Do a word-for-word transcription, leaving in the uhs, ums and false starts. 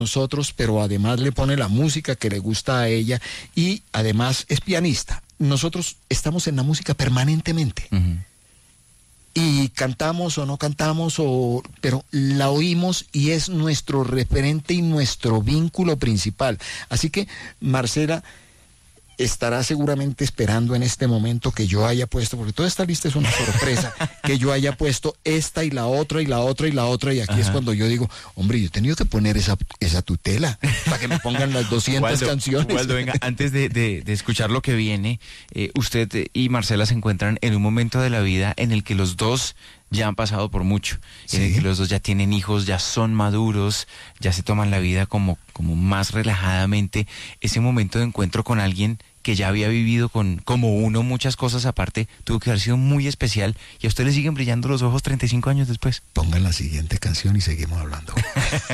nosotros, pero además le pone la música que le gusta a ella y además es pianista. Nosotros estamos en la música permanentemente. Uh-huh. Y cantamos o no cantamos, o, pero la oímos y es nuestro referente y nuestro vínculo principal. Así que Marcela estará seguramente esperando en este momento que yo haya puesto, porque toda esta lista es una sorpresa, que yo haya puesto esta y la otra y la otra y la otra, y aquí Ajá. es cuando yo digo, hombre, yo he tenido que poner esa, esa tutela para que me pongan las doscientas Waldo, canciones. Waldo, venga, antes de, de, de escuchar lo que viene, eh, usted y Marcela se encuentran en un momento de la vida en el que los dos ya han pasado por mucho, ¿Sí? en el que los dos ya tienen hijos, ya son maduros, ya se toman la vida como, como más relajadamente. Ese momento de encuentro con alguien que ya había vivido con como uno muchas cosas aparte, tuvo que haber sido muy especial, y a usted le siguen brillando los ojos treinta y cinco años después. Pongan la siguiente canción y seguimos hablando.